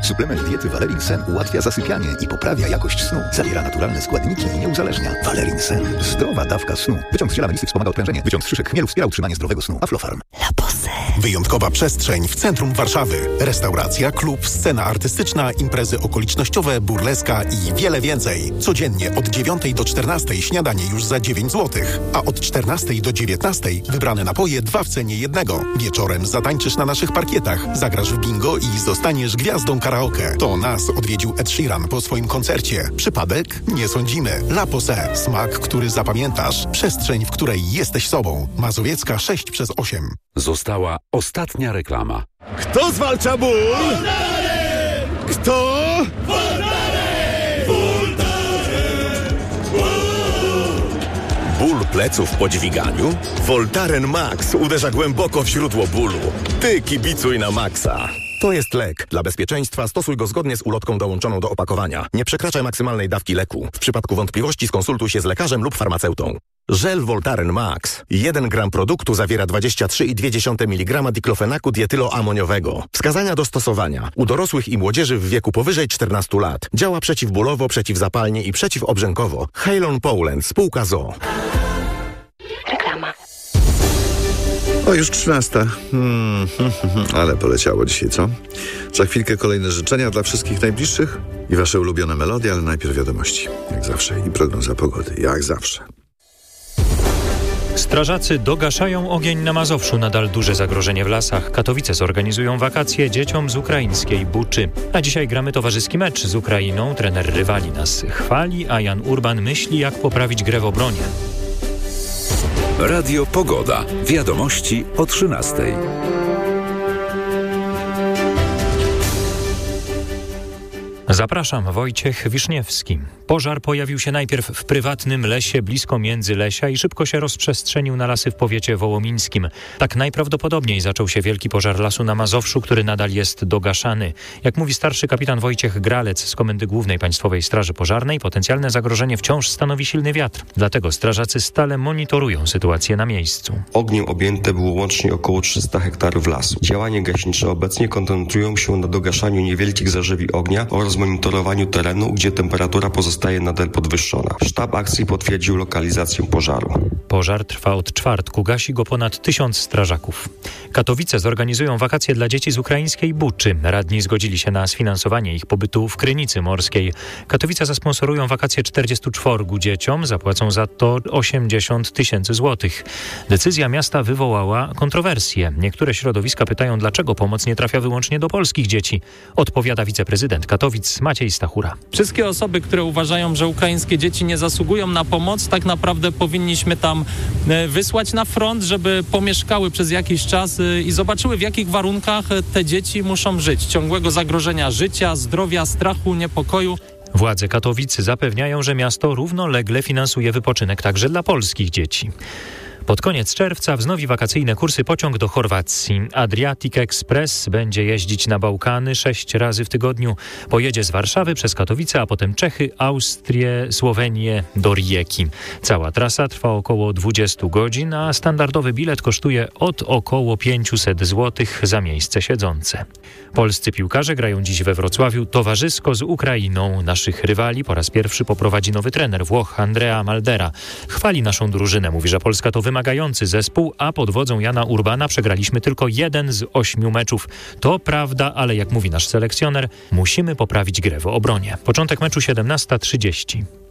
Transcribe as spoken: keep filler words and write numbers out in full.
Suplement diety Valerin Sen ułatwia zasypianie i poprawia jakość snu. Zawiera naturalne składniki i nie uzależnia. Valerin Sen. Zdrowa dawka snu. Wyciąg z ziela melisy wspomaga odprężenie. Wyciąg z szyszek chmielu wspiera utrzymanie zdrowego snu. Aflofarm. La Pose. Wyjątkowa przestrzeń w centrum Warszawy. Restauracja, klub, scena artystyczna, imprezy okolicznościowe, burleska i wiele więcej. Codziennie od dziewiątej do czternastej śniadanie już za dziewięć złotych, a od czternastej do dziewiętnastej wybrane napoje dwa w cenie jednego. Wieczorem zatańczysz na naszych parkietach, zagrasz w bingo i zostaniesz gwiazdą karaoke. To nas odwiedził Ed Sheeran po swoim koncercie. Przypadek? Nie sądzimy. La Pose. Smak, który zapamiętasz. Przestrzeń, w której jesteś sobą. Mazowiecka sześć przez osiem. Została ostatnia reklama. Kto zwalcza ból? Voltaren! Kto? Voltaren! Voltaren! Ból pleców po dźwiganiu? Voltaren Max uderza głęboko w źródło bólu. Ty kibicuj na maksa. To jest lek. Dla bezpieczeństwa stosuj go zgodnie z ulotką dołączoną do opakowania. Nie przekraczaj maksymalnej dawki leku. W przypadku wątpliwości skonsultuj się z lekarzem lub farmaceutą. Żel Voltaren Max. jeden gram produktu zawiera dwadzieścia trzy i dwie dziesiąte miligrama diklofenaku dietyloamoniowego. Wskazania do stosowania. U dorosłych i młodzieży w wieku powyżej czternastu lat. Działa przeciwbólowo, przeciwzapalnie i przeciwobrzękowo. Halon Poland. Spółka z o o. Reklama. O, już trzynasta. Hmm, hmm, hmm, ale poleciało dzisiaj, co? Za chwilkę kolejne życzenia dla wszystkich najbliższych i wasze ulubione melodie, ale najpierw wiadomości. Jak zawsze. I prognoza pogody. Jak zawsze. Strażacy dogaszają ogień na Mazowszu. Nadal duże zagrożenie w lasach. Katowice zorganizują wakacje dzieciom z ukraińskiej Buczy. A dzisiaj gramy towarzyski mecz z Ukrainą. Trener rywali nas chwali, a Jan Urban myśli, jak poprawić grę w obronie. Radio Pogoda. Wiadomości o trzynastej. Zapraszam, Wojciech Wiszniewski. Pożar pojawił się najpierw w prywatnym lesie blisko Międzylesia i szybko się rozprzestrzenił na lasy w powiecie wołomińskim. Tak najprawdopodobniej zaczął się wielki pożar lasu na Mazowszu, który nadal jest dogaszany. Jak mówi starszy kapitan Wojciech Gralec z Komendy Głównej Państwowej Straży Pożarnej, potencjalne zagrożenie wciąż stanowi silny wiatr. Dlatego strażacy stale monitorują sytuację na miejscu. Ogniem objęte było łącznie około trzysta hektarów lasu. Działania gaśnicze obecnie koncentrują się na dogaszaniu niewielkich zarzewi ognia oraz monitorowaniu terenu, gdzie temperatura pozostaje nadal podwyższona. Sztab akcji potwierdził lokalizację pożaru. Pożar trwa od czwartku. Gasi go ponad tysiąc strażaków. Katowice zorganizują wakacje dla dzieci z ukraińskiej Buczy. Radni zgodzili się na sfinansowanie ich pobytu w Krynicy Morskiej. Katowice zasponsorują wakacje czterdziestu czworgu dzieciom. Zapłacą za to osiemdziesiąt tysięcy złotych. Decyzja miasta wywołała kontrowersje. Niektóre środowiska pytają, dlaczego pomoc nie trafia wyłącznie do polskich dzieci. Odpowiada wiceprezydent Katowic Maciej Stachura. Wszystkie osoby, które uważają, że ukraińskie dzieci nie zasługują na pomoc, tak naprawdę powinniśmy tam wysłać na front, żeby pomieszkały przez jakiś czas i zobaczyły, w jakich warunkach te dzieci muszą żyć. Ciągłego zagrożenia życia, zdrowia, strachu, niepokoju. Władze Katowic zapewniają, że miasto równolegle finansuje wypoczynek także dla polskich dzieci. Pod koniec czerwca wznowi wakacyjne kursy pociąg do Chorwacji. Adriatic Express będzie jeździć na Bałkany sześć razy w tygodniu. Pojedzie z Warszawy przez Katowice, a potem Czechy, Austrię, Słowenię do Rijeki. Cała trasa trwa około dwadzieścia godzin, a standardowy bilet kosztuje od około pięćset złotych za miejsce siedzące. Polscy piłkarze grają dziś we Wrocławiu towarzysko z Ukrainą. Naszych rywali po raz pierwszy poprowadzi nowy trener Włoch Andrea Maldera. Chwali naszą drużynę, mówi, że Polska to wymagający zespół, a pod wodzą Jana Urbana przegraliśmy tylko jeden z ośmiu meczów. To prawda, ale jak mówi nasz selekcjoner, musimy poprawić grę w obronie. Początek meczu siedemnasta trzydzieści.